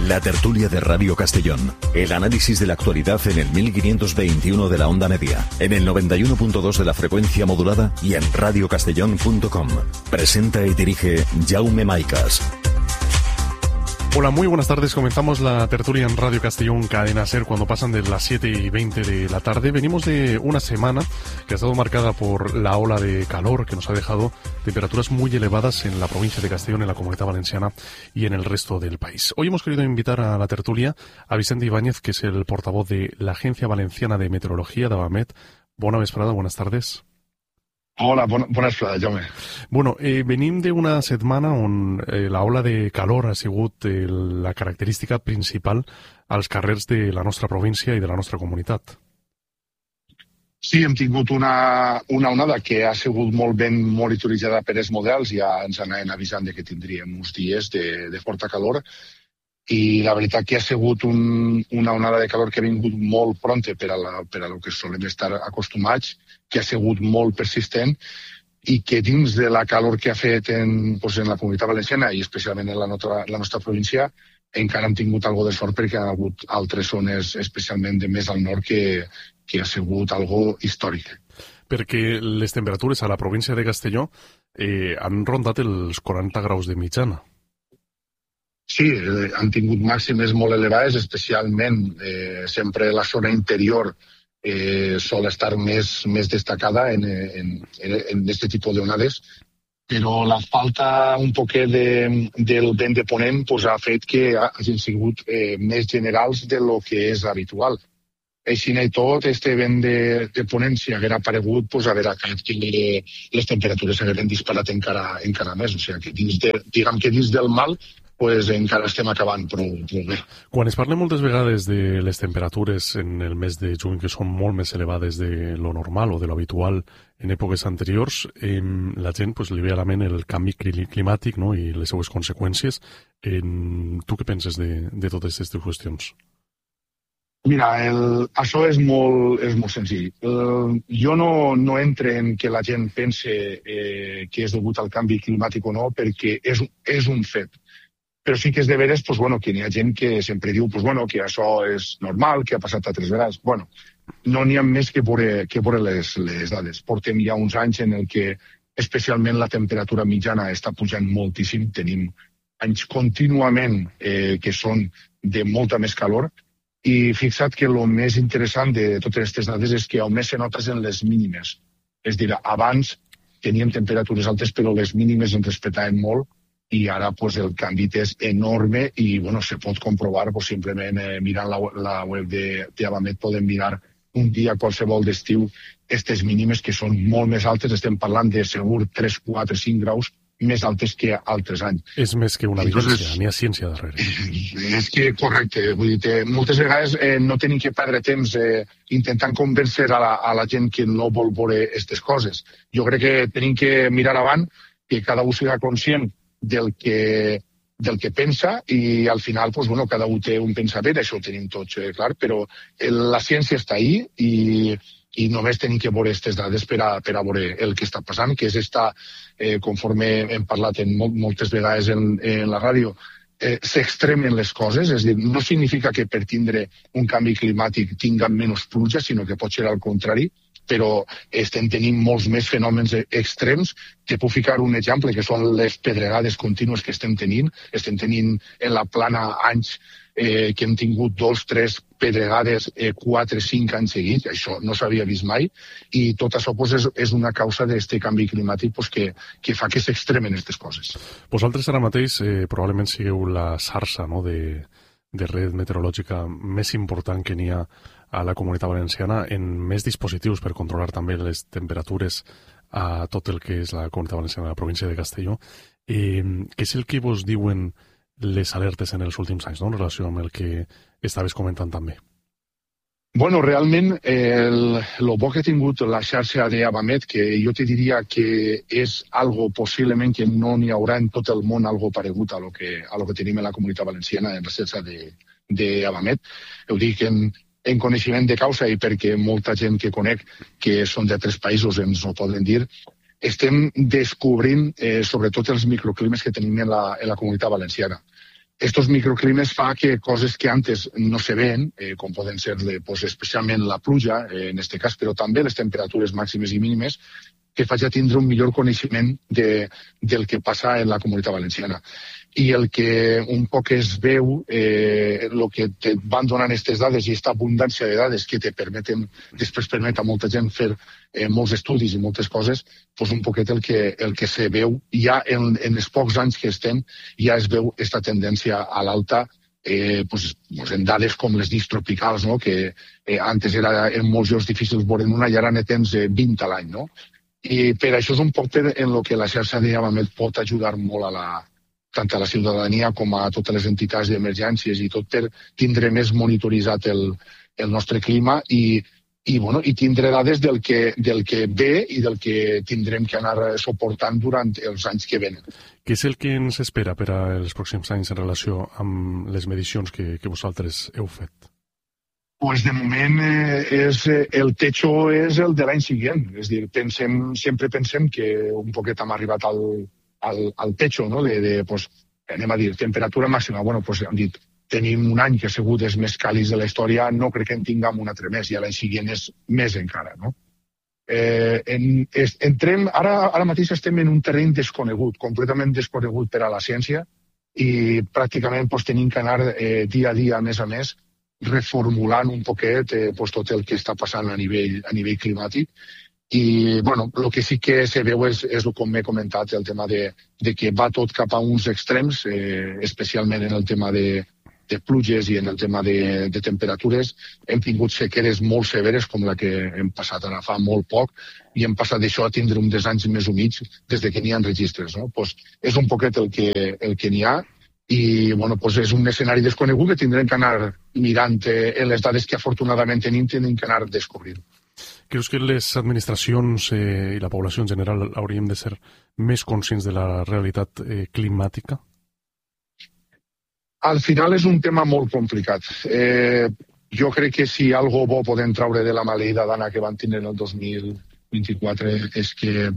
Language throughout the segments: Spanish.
La tertulia de Radio Castellón. El análisis de la actualidad en el 1521 de la onda media, en el 91.2 de la frecuencia modulada y en radiocastellón.com. Presenta y dirige Jaume Maicas. Hola, muy buenas tardes. Comenzamos la tertulia en Radio Castellón Cadena SER cuando pasan de las 7:20 de la tarde. Venimos de una semana que ha estado marcada por la ola de calor que nos ha dejado temperaturas muy elevadas en la provincia de Castellón, en la Comunitat Valenciana y en el resto del país. Hoy hemos querido invitar a la tertulia a Vicente Ibáñez, que es el portavoz de la Agencia Valenciana de Meteorología, d'Avamet. Bona vesprada, buenas tardes. Hola, bona vesprada, Jaume. Bueno, venim d'una setmana on la ola de calor ha sigut la característica principal als carrers de la nostra província i de la nostra comunitat. Sí, hem tingut una onada que ha sigut molt ben monitoritzada per els models, ja ens anaven avisant que tindríem uns dies de forta calor, i la veritat que ha sigut una onada de calor que ha vingut molt pronta per a lo que solem estar acostumats, que ha sigut molt persistent i que dins de la calor que ha fet en la Comunitat Valenciana i especialment en la nostra província encara hem tingut algo de sort perquè hi ha hagut altres zones, especialment de més al nord, que ha sigut algo històric. Perquè les temperatures a la província de Castelló han rondat els 40 graus de mitjana. Sí, han tingut màximes molt elevades, especialment sempre la zona interior sol estar més destacada en aquest tipus d'onades, però la falta un poquet del vent de ponent ha fet que hagin sigut més generals de lo que és habitual. Així i tot, este vent de ponent, si haguera aparegut, haguera fet que les temperatures s'hagueren disparat encara més. O sigui, que dins del mal encara estem acabant prou bé. Quan es parla moltes vegades de les temperatures en el mes de juny, que són molt més elevades de lo normal o de lo habitual en èpoques anteriors, la gent li ve a la ment el canvi climàtic, no?, i les seues conseqüències. Tu què penses de totes aquestes qüestions? Mira, això és molt senzill. Jo no entro en que la gent pense que és degut al canvi climàtic o no, perquè és un fet. Però sí que és de veres que hi ha gent que sempre diu que això és normal, que ha passat altres vegades. No n'hi ha més que veure les dades. Portem ja uns anys en el que especialment la temperatura mitjana està pujant moltíssim. Tenim anys contínuament que són de molta més calor. I fixa't que el més interessant de totes aquestes dades és que només se nota en les mínimes. És a dir, abans teníem temperatures altes però les mínimes ens respectaven molt i ara el canvi és enorme i se pot comprovar simplement mirant la web d'Avamet. Podem mirar un dia qualsevol d'estiu aquestes mínimes que són molt més altes. Estem parlant de segur 3, 4, 5 graus més altes que altres anys. És més que una evidència, n'hi ha ciència darrere. És que, correcte, vull dir, moltes vegades no tenim que perdre temps intentant convèncer a la gent que no vol veure aquestes coses. Jo crec que tenim que mirar avant, que cada un sigui conscient del que pensa i al final cada un té un pensament, això ho tenim tots clar, però la ciència està ahí i només tenim que veure aquestes dades per a veure el que està passant, que és estar, conforme hem parlat moltes vegades en la ràdio, s'extremen les coses, és a dir, no significa que per tindre un canvi climàtic tinguem menys pluja, sinó que pot ser al contrari, però estem tenint molts més fenòmens extrems. Te puc ficar un exemple, que són les pedregades contínues que estem tenint. Estem tenint en la plana anys que hem tingut 2, 3 pedregades 4, 5 anys seguits. Això no s'havia vist mai i tot això és una causa d'aquest canvi climàtic que fa que s'extremen aquestes coses. Vosaltres ara mateix probablement sigueu la xarxa de red meteorològica més important que n'hi ha a la Comunitat Valenciana, en més dispositius per controlar també les temperatures a tot el que és la Comunitat Valenciana, la província de Castelló. Què és el que vos diuen les alertes en els últims anys, en relació amb el que estaves comentant també? Realment, el bo que ha tingut la xarxa d'Avamet, que jo te diria que és algo possiblement que no n'hi haurà en tot el món algo paregut a lo que tenim en la Comunitat Valenciana en la xarxa d'Avamet. Ho dic en coneixement de causa i perquè molta gent que conec que són d'altres països ens ho poden dir, estem descobrint sobretot els microclimes que tenim en la Comunitat Valenciana. estos microclimes fa que coses que antes no se ven, com poden ser pues, especialment la pluja, en aquest cas, però també les temperatures màximes i mínimes, que faci a tindre un millor coneixement del que passa en la Comunitat Valenciana. I el que un poc es veu, el que te van donant aquestes dades i aquesta abundància de dades que te permeten, després permet a molta gent fer molts estudis i moltes coses, doncs un poquet el que se veu, ja en els pocs anys que estem, ja es veu aquesta tendència a l'alta, pues en dades com les discs tropicals, no? Que antes era en molts llocs difícils veure una i ara ne tens 20 a l'any, no? I per això és un poc en el que la xarxa de Avamet pot ajudar molt tant a la ciutadania com a totes les entitats d'emergències i tot per tindre més monitoritzat el nostre clima i tindre dades del que ve i del que tindrem que anar suportant durant els anys que venen. Què és el que ens espera per als pròxims anys en relació amb les medicions que vosaltres heu fet? Pues de moment el techo és el de l'any següent. És a dir, sempre pensem que un poquet hem arribat al techo, no? Pues, anem a dir, temperatura màxima. Bueno, pues hem dit, tenim un any que ha sigut els més càlids de la història, no crec que en tinguem un altre més, i l'any següent és més encara, no? Ara mateix estem en un terreny desconegut, completament desconegut per a la ciència, i pràcticament pues, tenim que anar dia a dia, a més, reformulant un poquet pues, tot el que està passant a nivell climàtic. I bueno, el que sí que se veu és com m'he comentat, el tema de que va tot cap a uns extrems, especialment en el tema de pluges i en el tema de temperatures. Hem tingut sequeres molt severes, com la que hem passat ara fa molt poc, i hem passat d'això a tindre un dels anys més humits des que n'hi ha registres. No? Pues és un poquet el que n'hi ha, i bueno, pues és un escenari desconegut que tindrem que anar mirant en les dades que afortunadament tenim que anar descobrint. Creus que les administracions i la població en general hauríem de ser més conscients de la realitat climàtica? Al final és un tema molt complicat. Jo crec que si algo bo podem traure de la maleïda d'Anna que van tenir el 2024 és que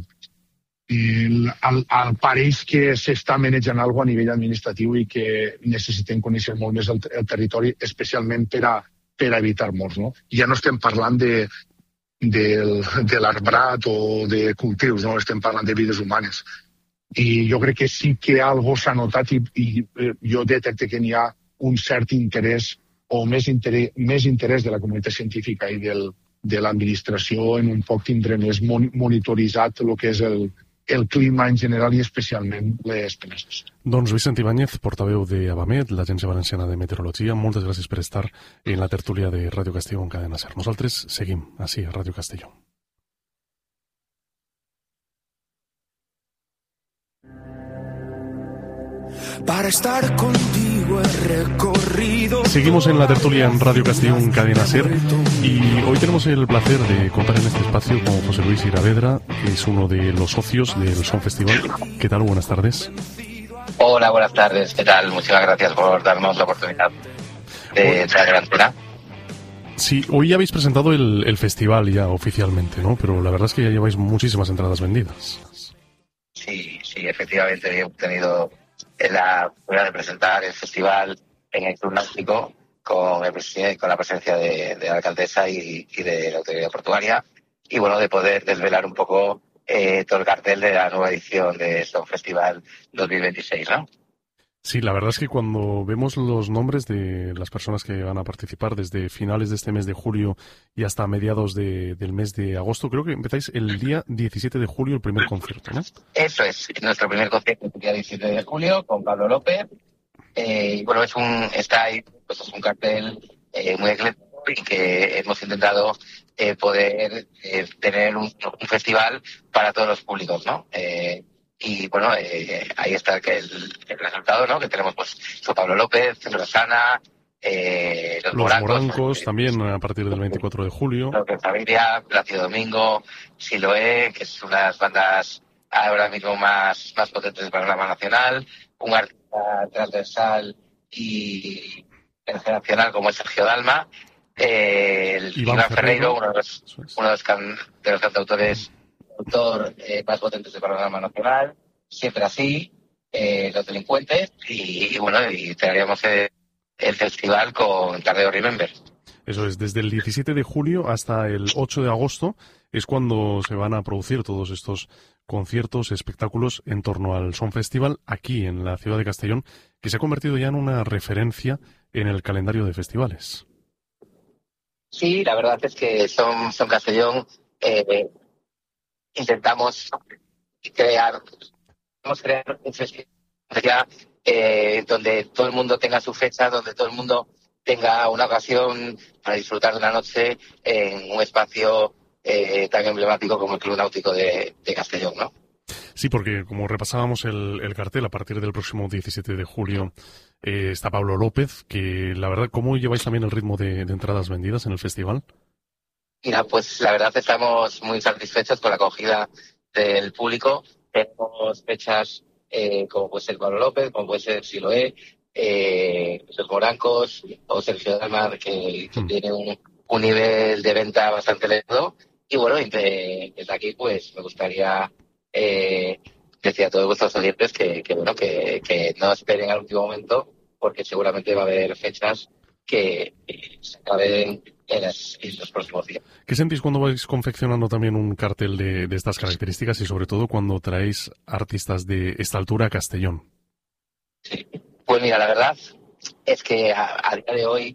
pareix que s'està manejant alguna cosa a nivell administratiu i que necessitem conèixer molt més el territori, especialment per a evitar morts. No? Ja no estem parlant de l'arbrat o de cultius, no? Estem parlant de vides humanes. I jo crec que sí que algo s'ha notat i jo detecte que n'hi ha un cert interès o més interès de la comunitat científica i de l'administració en un poc tindre més monitoritzat el que és el clima en general i especialment les peneses. Doncs Vicent Ibáñez, portaveu de Avamet, l'Agència Valenciana de Meteorologia, moltes gràcies per estar en la tertúlia de Ràdio Castelló en Cadena SER. Nosaltres seguim així a Ràdio Castelló. Para estar contigo he recorrido. Seguimos en la tertulia en Radio Castellón Cadena SER y hoy tenemos el placer de contar en este espacio con José Luis Iravedra, que es uno de los socios del Son Festival. ¿Qué tal? Buenas tardes. Hola, buenas tardes. ¿Qué tal? Muchísimas gracias por darnos la oportunidad de entrar en la antena. Sí, hoy ya habéis presentado el festival ya oficialmente, ¿no? Pero la verdad es que ya lleváis muchísimas entradas vendidas. Sí, efectivamente hemos tenido la oportunidad de presentar el festival en el Club Náutico con la presencia de la alcaldesa y de la autoridad portuaria, y bueno, de poder desvelar un poco todo el cartel de la nueva edición de Son Festival 2026, ¿no? Sí, la verdad es que cuando vemos los nombres de las personas que van a participar desde finales de este mes de julio y hasta mediados del mes de agosto, creo que empezáis el día 17 de julio el primer concierto, ¿no? Eso es, nuestro primer concierto el día 17 de julio con Pablo López. Y bueno, es un cartel muy ecléctico y que hemos intentado poder tener un festival para todos los públicos, ¿no? Y bueno, ahí está el resultado, ¿no? Que tenemos pues Pablo López, Rosana, los Morancos también a partir del 24 de julio. López Familia, Plácido Domingo, Siloé, que es unas bandas ahora mismo más potentes del panorama nacional, un artista transversal y internacional como es Sergio Dalma, Iván Ferreiro, uno de los cantautores más potentes del panorama nacional, Siempre Así, los delincuentes y cerraríamos el festival con Tardeo Remember. Eso es, desde el 17 de julio hasta el 8 de agosto es cuando se van a producir todos estos conciertos, espectáculos en torno al Son Festival aquí en la ciudad de Castellón, que se ha convertido ya en una referencia en el calendario de festivales. Sí, la verdad es que Son Castellón intentamos crear un festival ya, donde todo el mundo tenga su fecha, donde todo el mundo tenga una ocasión para disfrutar de una noche en un espacio tan emblemático como el Club Náutico de Castellón, ¿no? Sí, porque como repasábamos el cartel, a partir del próximo 17 de julio está Pablo López, que la verdad, ¿cómo lleváis también el ritmo de entradas vendidas en el festival? Mira, pues la verdad estamos muy satisfechos con la acogida del público. Tenemos fechas como puede ser Pablo López, como puede ser Siloé, los Morancos o Sergio Dalmar, que tiene un nivel de venta bastante elevado. Y bueno, desde aquí pues me gustaría decir a todos vuestros oyentes que no esperen al último momento, porque seguramente va a haber fechas que se acaben en los próximos días. ¿Qué sentís cuando vais confeccionando también un cartel de estas características y sobre todo cuando traéis artistas de esta altura a Castellón? Sí. Pues mira, la verdad es que a día de hoy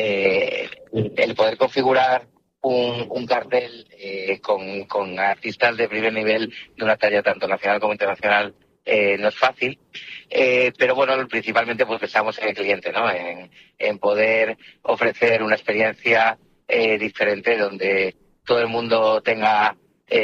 el poder configurar un cartel con artistas de primer nivel de una talla tanto nacional como internacional no es fácil, pero bueno, principalmente pues pensamos en el cliente, ¿no? En poder ofrecer una experiencia diferente donde todo el mundo tenga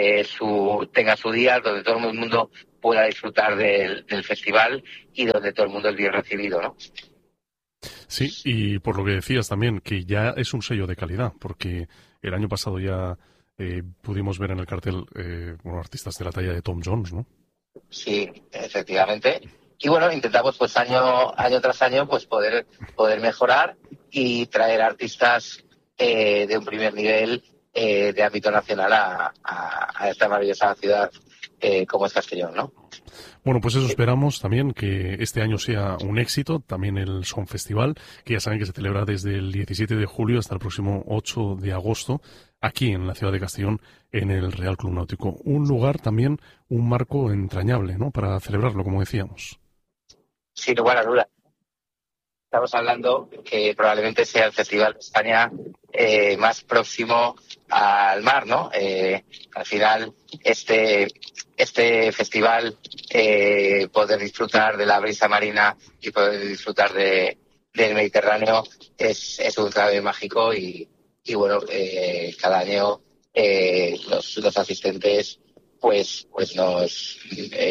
su día, donde todo el mundo pueda disfrutar del festival y donde todo el mundo es bien recibido, ¿no? Sí, y por lo que decías también, que ya es un sello de calidad, porque el año pasado ya pudimos ver en el cartel artistas de la talla de Tom Jones, ¿no? Sí, efectivamente. Y bueno, intentamos pues año tras año pues poder mejorar y traer artistas de un primer nivel de ámbito nacional a esta maravillosa ciudad como es Castellón, ¿no? Bueno, pues eso esperamos también, que este año sea un éxito, también el Son Festival, que ya saben que se celebra desde el 17 de julio hasta el próximo 8 de agosto, aquí en la ciudad de Castellón, en el Real Club Náutico. Un lugar también, un marco entrañable, ¿no?, para celebrarlo, como decíamos. Sin lugar a dudas. Estamos hablando que probablemente sea el festival de España más próximo al mar, ¿no? Al final, este festival, poder disfrutar de la brisa marina y poder disfrutar del Mediterráneo es un clave mágico y bueno, cada año los asistentes pues nos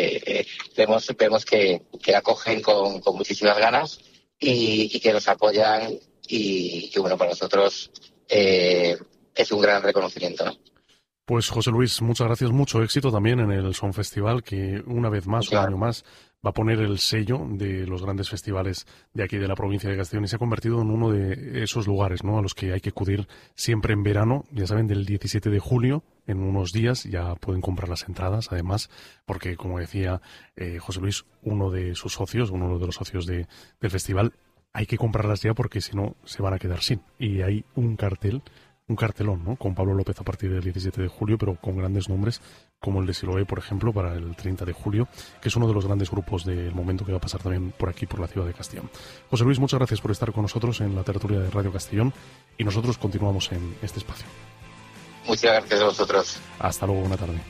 vemos que acogen con muchísimas ganas y que nos apoyan y bueno, para nosotros es un gran reconocimiento, ¿no? Pues José Luis, muchas gracias, mucho éxito también en el Son Festival, que una vez más, un año más, va a poner el sello de los grandes festivales de aquí de la provincia de Castellón y se ha convertido en uno de esos lugares, ¿no?, a los que hay que acudir siempre en verano, ya saben, del 17 de julio, en unos días ya pueden comprar las entradas, además, porque como decía José Luis, uno de los socios del festival, hay que comprarlas ya porque si no se van a quedar sin. Y hay un cartelón, ¿no?, con Pablo López a partir del 17 de julio, pero con grandes nombres, como el de Siloé, por ejemplo, para el 30 de julio, que es uno de los grandes grupos del momento que va a pasar también por aquí, por la ciudad de Castellón. José Luis, muchas gracias por estar con nosotros en la tertulia de Radio Castellón y nosotros continuamos en este espacio. Muchas gracias a vosotros. Hasta luego, buena tarde.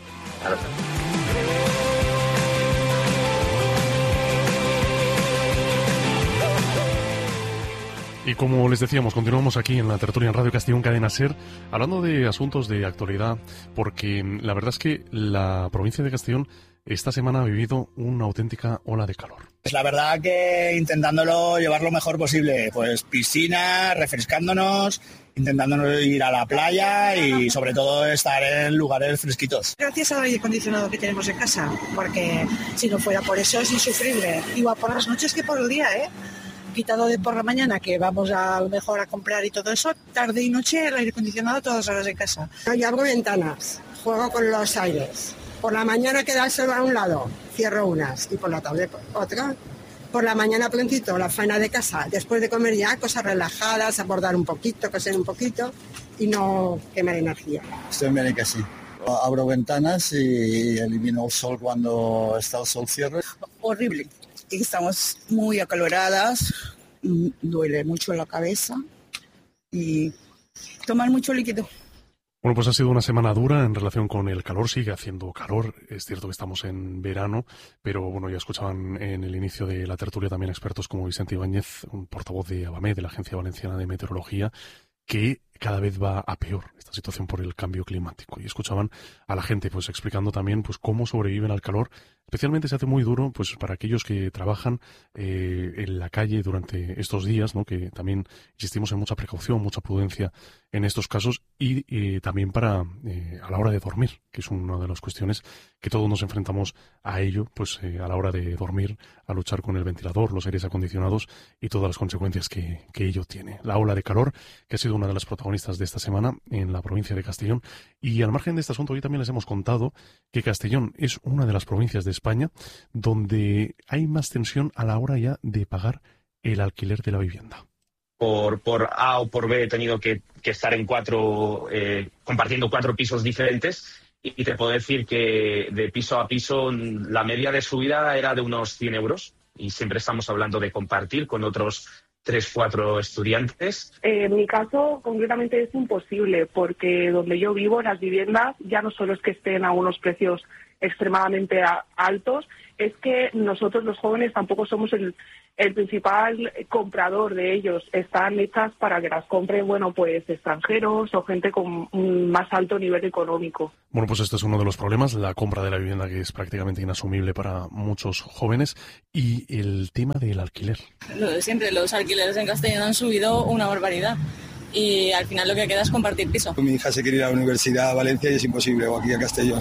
Y como les decíamos, continuamos aquí en la tertulia en Radio Castellón Cadena SER, hablando de asuntos de actualidad, porque la verdad es que la provincia de Castellón esta semana ha vivido una auténtica ola de calor. Pues la verdad que intentándolo llevar lo mejor posible, pues piscina, refrescándonos, intentándonos ir a la playa y sobre todo estar en lugares fresquitos. Gracias al aire acondicionado que tenemos en casa, porque si no fuera por eso es insufrible, igual por las noches que por el día, quitado de por la mañana, que vamos a lo mejor a comprar y todo eso, tarde y noche el aire acondicionado todas horas en casa. Yo abro ventanas, juego con los aires. Por la mañana queda el sol a un lado, cierro unas y por la tarde otras. Por la mañana prontito la faena de casa, después de comer ya cosas relajadas, abordar un poquito, coser un poquito y no quemar energía. Estoy en que sí. Abro ventanas y elimino el sol cuando está el sol cierre. Horrible. Estamos muy acaloradas, duele mucho la cabeza y tomar mucho líquido. Bueno, pues ha sido una semana dura en relación con el calor, sigue haciendo calor, es cierto que estamos en verano, pero bueno, ya escuchaban en el inicio de la tertulia también expertos como Vicente Ibáñez, un portavoz de ABAME, de la Agencia Valenciana de Meteorología, que cada vez va a peor esta situación por el cambio climático. Y escuchaban a la gente pues explicando también pues cómo sobreviven al calor. Especialmente se hace muy duro pues para aquellos que trabajan en la calle durante estos días, ¿no? Que también insistimos en mucha precaución, mucha prudencia en estos casos y también para a la hora de dormir, que es una de las cuestiones que todos nos enfrentamos a ello, pues a la hora de dormir, a luchar con el ventilador, los aires acondicionados y todas las consecuencias que ello tiene. La ola de calor, que ha sido una de las protagonistas de esta semana en la provincia de Castellón. Y al margen de este asunto, hoy también les hemos contado que Castellón es una de las provincias de España donde hay más tensión a la hora ya de pagar el alquiler de la vivienda. Por A o por B he tenido que estar en compartiendo 4 pisos diferentes y te puedo decir que de piso a piso la media de subida era de unos 100 euros y siempre estamos hablando de compartir con otros 3-4 estudiantes. En mi caso, concretamente, es imposible porque donde yo vivo, las viviendas ya no solo es que estén a unos precios extremadamente altos, es que nosotros los jóvenes tampoco somos el principal comprador de ellos. Están hechas para que las compren, bueno, pues extranjeros o gente con un más alto nivel económico. Bueno, pues este es uno de los problemas, la compra de la vivienda, que es prácticamente inasumible para muchos jóvenes, y el tema del alquiler. Lo de siempre, los alquileres en Castellón han subido una barbaridad. Y al final lo que queda es compartir piso. Mi hija se quiere ir a la universidad a Valencia y es imposible, o aquí a Castellón.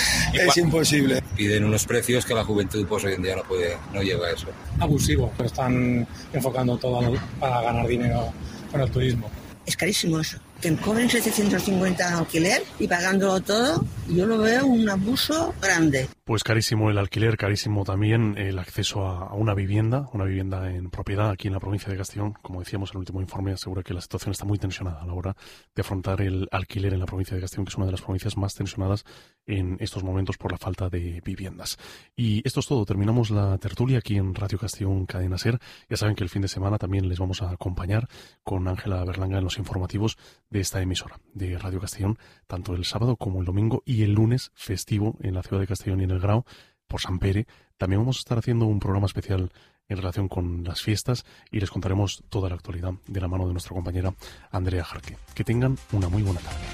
Es imposible. Piden unos precios que la juventud pues hoy en día no llega a eso. Abusivo, pero están enfocando todo para ganar dinero con el turismo. Es carísimo eso. Que cobren 750 alquiler y pagándolo todo, yo lo veo un abuso grande. Pues carísimo el alquiler, carísimo también el acceso a una vivienda en propiedad aquí en la provincia de Castellón. Como decíamos en el último informe, asegura que la situación está muy tensionada a la hora de afrontar el alquiler en la provincia de Castellón, que es una de las provincias más tensionadas en estos momentos por la falta de viviendas. Y esto es todo. Terminamos la tertulia aquí en Radio Castellón Cadena SER. Ya saben que el fin de semana también les vamos a acompañar con Ángela Berlanga en los informativos de esta emisora de Radio Castellón, tanto el sábado como el domingo, y el lunes festivo en la ciudad de Castellón y en el Grao por San Pere. También vamos a estar haciendo un programa especial en relación con las fiestas y les contaremos toda la actualidad de la mano de nuestra compañera Andrea Jarque. Que tengan una muy buena tarde.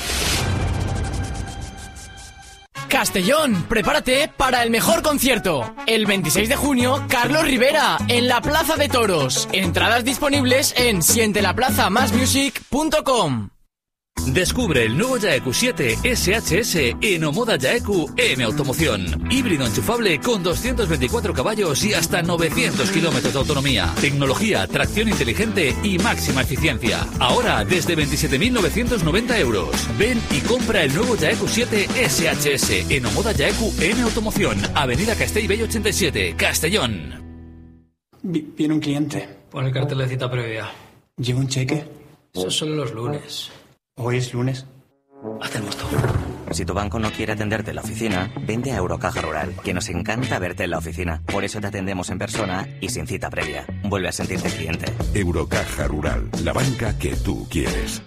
Castellón, prepárate para el mejor concierto. El 26 de junio, Carlos Rivera, en la Plaza de Toros. Entradas disponibles en sientelaprazamásmusic.com. Descubre el nuevo Jaeku 7 SHS en Omoda Jaeku M Automoción. Híbrido enchufable con 224 caballos y hasta 900 kilómetros de autonomía. Tecnología, tracción inteligente y máxima eficiencia. Ahora desde 27.990 euros. Ven y compra el nuevo Jaeku 7 SHS en Omoda Jaeku M Automoción. Avenida Castellbell 87, Castellón. Viene un cliente. Pon el cartel de cita previa. ¿Lleva un cheque? Eso son los lunes. ¿Hoy es lunes? Hacemos todo. Si tu banco no quiere atenderte en la oficina, vente a Eurocaja Rural, que nos encanta verte en la oficina. Por eso te atendemos en persona y sin cita previa. Vuelve a sentirte cliente. Eurocaja Rural, la banca que tú quieres.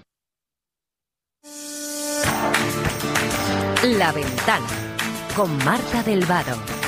La Ventana, con Marta del Vado.